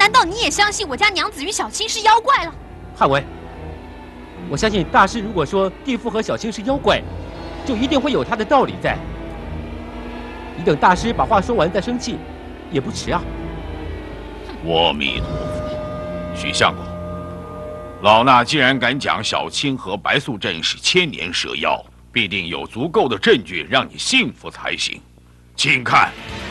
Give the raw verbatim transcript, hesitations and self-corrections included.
难道你也相信我家娘子与小青是妖怪了？ 汉文，我相信大师如果说地父和小青是妖怪，就一定会有他的道理在。你等大师把话说完再生气，也不迟啊。 阿弥陀佛，许相公，老衲既然敢讲小青和白素贞是千年蛇妖，必定有足够的证据让你信服才行。请看。